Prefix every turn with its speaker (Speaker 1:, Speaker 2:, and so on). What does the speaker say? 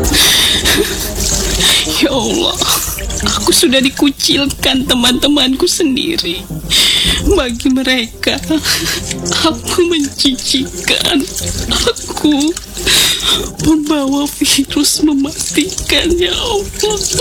Speaker 1: Ya Allah, aku sudah dikucilkan teman-temanku sendiri. Bagi mereka, aku menjijikan. Aku membawa virus mematikan, ya Allah.